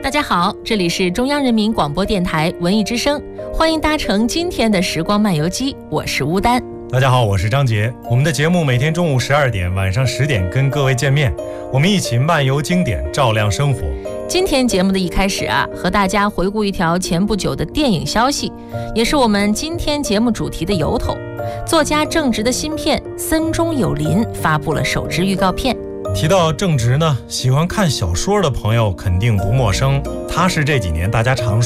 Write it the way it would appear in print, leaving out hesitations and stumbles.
大家好，这里是中央人民广播电台文艺之声，欢迎搭乘今天的时光漫游机，我是乌丹。 大家好，我是张杰。我们的节目每天中午12点、晚上10点跟各位见面，我们一起漫游经典，照亮生活。 今天节目的一开始和大家回顾一条前不久的电影消息，也是我们今天节目主题的由头。作家郑执的新片《森中有林》发布了首支预告片。 提到郑执呢，喜欢看小说的朋友肯定不陌生，他是这几年大家常